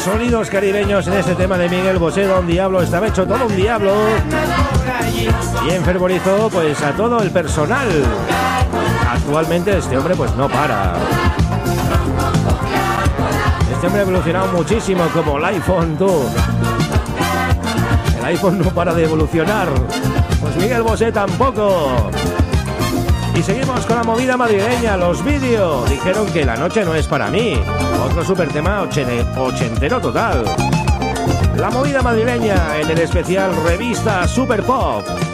sonidos caribeños en este tema de Miguel Bosé, Don Diablo. Estaba hecho todo un diablo y enfervorizó pues a todo el personal. Actualmente este hombre pues no para. Este hombre ha evolucionado muchísimo como el iPhone, tú. El iPhone no para de evolucionar. Pues Miguel Bosé tampoco. Y seguimos con la movida madrileña. Los vídeos dijeron que la noche no es para mí. Otro super tema ochentero total. La movida madrileña en el especial Revista Super Pop.